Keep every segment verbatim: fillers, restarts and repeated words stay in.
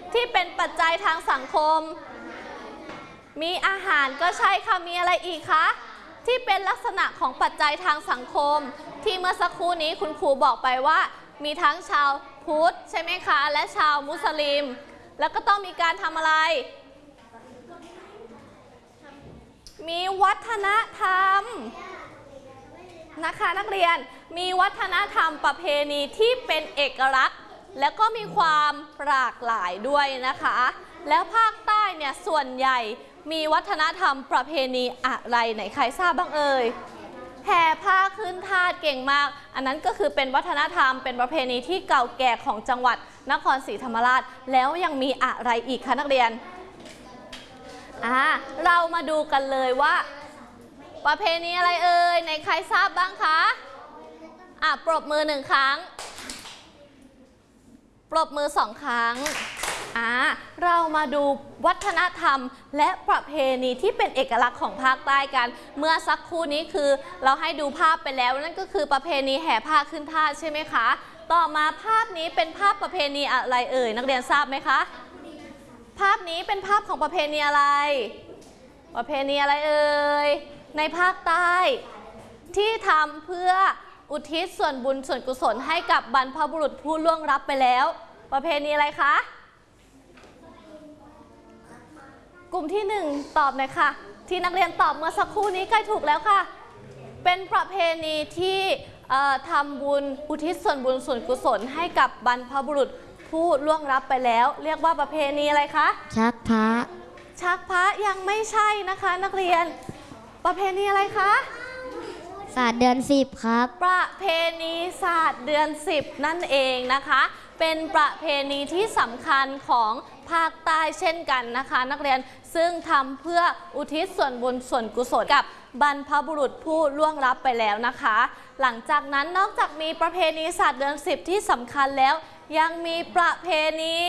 ที่เป็นปัจจัยทางสังคมมีอาหารก็ใช่ค่ะมีอะไรอีกคะที่เป็นลักษณะของปัจจัยทางสังคมที่เมื่อสักครู่นี้คุณครูบอกไปว่ามีทั้งชาวพุทธใช่ไหมคะและชาวมุสลิมแล้วก็ต้องมีการทำอะไรมีวัฒนธรรมนะคะนักเรียนมีวัฒนธรรมประเพณีที่เป็นเอกลักษณ์แล้วก็มีความหลากหลายด้วยนะคะแล้วภาคใต้เนี่ยส่วนใหญ่มีวัฒนธรรมประเพณีอะไรไหนใครทราบบ้างเอ่ยแห่ผ้าขึ้นทาสเก่งมากอันนั้นก็คือเป็นวัฒนธรรมเป็นประเพณีที่เก่าแก่ของจังหวัดนครศรีธรรมราชแล้วยังมีอะไรอีกคะนักเรียนอ่าเรามาดูกันเลยว่าประเพณีอะไรเอ่ยไหนใครทราบบ้างคะอ่ะปรบมือหนึ่งครั้งปรบมือสองครั้งอ่าเรามาดูวัฒนธรรมและประเพณีที่เป็นเอกลักษณ์ของภาคใต้กันเมื่อสักครู่นี้คือเราให้ดูภาพไปแล้วนั่นก็คือประเพณีแห่ผ้าขึ้นทาสใช่ไหมคะต่อมาภาพนี้เป็นภาพประเพณีอะไรเอ่ยนักเรียนทราบไหมคะภาพนี้เป็นภาพของประเพณีอะไรประเพณีอะไรเอ่ยในภาคใต้ที่ทำเพื่ออุทิศส่วนบุญส่วนกุศลให้กับบรรพบุรุษผู้ล่วงลับไปแล้วประเพณีอะไรคะกลุ่มที่หนึ่งตอบหน่อยค่ะที่นักเรียนตอบเมื่อสักครู่นี้ใกล้ถูกแล้วค่ะเป็นประเพณีที่ทำบุญอุทิศส่วนบุญส่วนกุศลให้กับบรรพบุรุษผู้ล่วงลับไปแล้วเรียกว่าประเพณีอะไรคะชักพระชักพระยังไม่ใช่นะคะนักเรียนประเพณีอะไรคะศาสตร์เดือนสิบครับประเพณีศาสตร์เดือนสิบนั่นเองนะคะเป็นประเพณีที่สำคัญของภาคใต้เช่นกันนะคะนักเรียนซึ่งทำเพื่ออุทิศส่วนบุญส่วนกุศลกับบรรพบุรุษผู้ล่วงลับไปแล้วนะคะหลังจากนั้นนอกจากมีประเพณีศาสตร์เดือนสิบที่สำคัญแล้วยังมีประเพณี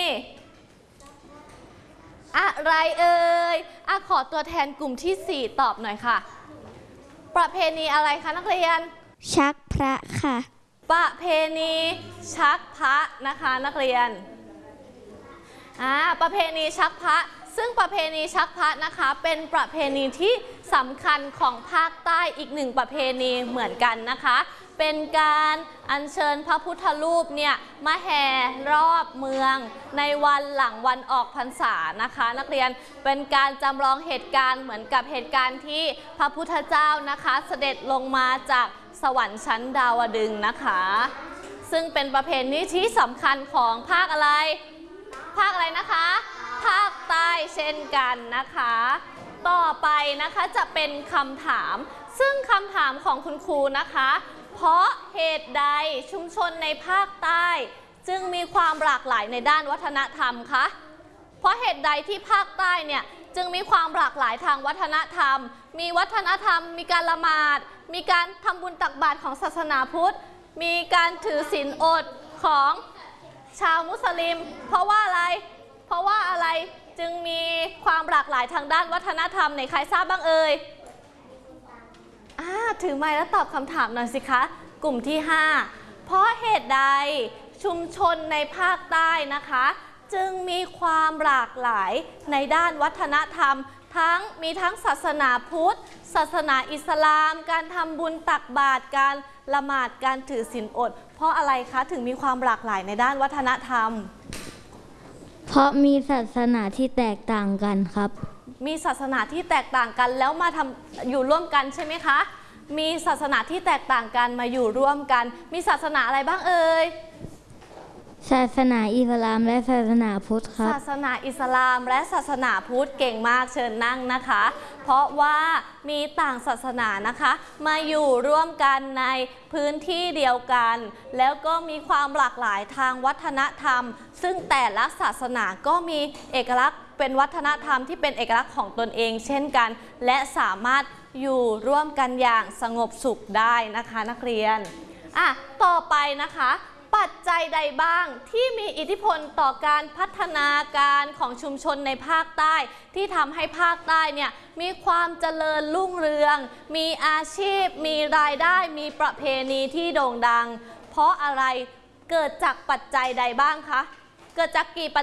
อะไรเอ่ยอ่ะขอตัวแทนกลุ่มที่สี่ตอบหน่อยค่ะประเพณีอะไรคะนักเรียนชักพระค่ะประเพณีชักพระนะคะนักเรียนอ่าประเพณีชักพระซึ่งประเพณีชักพระนะคะเป็นประเพณีที่สำคัญของภาคใต้อีกหนึ่งประเพณีเหมือนกันนะคะเป็นการอัญเชิญพระพุทธรูปเนี่ยมาแห่รอบเมืองในวันหลังวันออกพรรษานะคะนักเรียนเป็นการจำลองเหตุการณ์เหมือนกับเหตุการณ์ที่พระพุทธเจ้านะคะเสด็จลงมาจากสวรรค์ชั้นดาวดึงส์นะคะซึ่งเป็นประเพณีที่สำคัญของภาคอะไรภาคอะไรนะคะภาคใต้เช่นกันนะคะต่อไปนะคะจะเป็นคำถามซึ่งคำถามของคุณครูนะคะเพราะเหตุใดชุมชนในภาคใต้จึงมีความหลากหลายในด้านวัฒนธรรมคะเพราะเหตุใดที่ภาคใต้เนี่ยจึงมีความหลากหลายทางวัฒนธรรมมีวัฒนธรรมมีการละหมาดมีการทำบุญตักบาตรของศาสนาพุทธมีการถือศีลอดของชาวมุสลิมเพราะว่าอะไรเพราะว่าอะไรจึงมีความหลากหลายทางด้านวัฒนธรรมในใครทราบบ้างเอ่ยอ่าถือไมค์แล้วตอบคำถามหน่อยสิคะกลุ่มที่ห้าเพราะเหตุใดชุมชนในภาคใต้นะคะจึงมีความหลากหลายในด้านวัฒนธรรมทั้งมีทั้งศาสนาพุทธศาสนาอิสลามการทำบุญตักบาตรการละหมาดการถือศีลอดเพราะอะไรคะถึงมีความหลากหลายในด้านวัฒนธรรมเพราะมีศาสนาที่แตกต่างกันครับมีศาสนาที่แตกต่างกันแล้วมาทำอยู่ร่วมกันใช่ไหมคะมีศาสนาที่แตกต่างกันมาอยู่ร่วมกันมีศาสนาอะไรบ้างเอ่ยศาสนาอิสลามและศาสนาพุทธครับศาสนาอิสลามและศาสนาพุทธเก่งมากเชิญนั่งนะคะเพราะว่ามีต่างศาสนานะคะมาอยู่ร่วมกันในพื้นที่เดียวกันแล้วก็มีความหลากหลายทางวัฒนธรรมซึ่งแต่ละศาสนาก็มีเอกลักษณ์เป็นวัฒนธรรมที่เป็นเอกลักษณ์ของตนเองเช่นกันและสามารถอยู่ร่วมกันอย่างสงบสุขได้นะคะนักเรียนอ่ะต่อไปนะคะปัจจัยใดบ้างที่มีอิทธิพลต่อการพัฒนาการของชุมชนในภาคใต้ที่ทำให้ภาคใต้เนี่ยมีความเจริญรุ่งเรืองมีอาชีพมีรายได้มีประเพณีที่โด่งดังเพราะอะไรเกิดจากปัจจัยใดบ้างคะเกิดจากกี่ปัจ